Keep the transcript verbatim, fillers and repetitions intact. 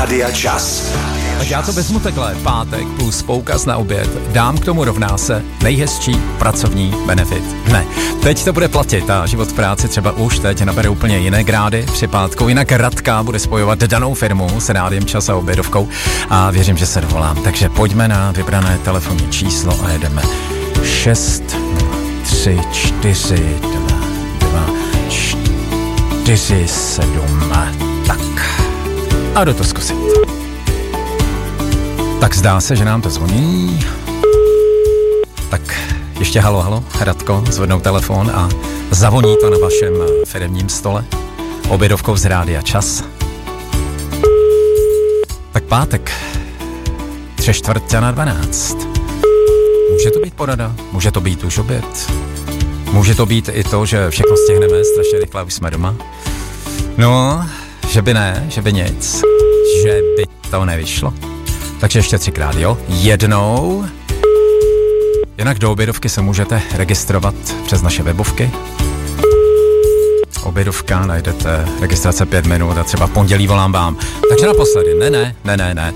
Rádia Čas. Tak já to vezmu takhle, pátek plus poukaz na oběd, dám k tomu rovná se nejhezčí pracovní benefit. Ne, teď to bude platit a život v práci třeba už teď nabere úplně jiné grády při pátku, jinak Radka bude spojovat danou firmu s Rádiem Čas a obědovkou a věřím, že se dovolám. Takže pojďme na vybrané telefonní číslo a jedeme šest tři čtyři dva dva čtyři sedm. Tak a jdu to zkusit. Tak zdá se, že nám to zvoní. Tak ještě halo, halo, Radko, zvednou telefon a zavoní to na vašem firemním stole. Obědovkou z Rádia Čas. Tak pátek, tři čtvrtě na dvanáct. Může to být porada, může to být už oběd. Může to být i to, že všechno stihneme strašně rychle, už jsme doma. No, že by ne, že by nic, že by to nevyšlo. Takže ještě třikrát, jo? Jednou. Jinak do obědovky se můžete registrovat přes naše webovky. Obědovka, najdete registrace pět minut a třeba v pondělí volám vám. Takže naposledy, ne, ne, ne, ne, ne.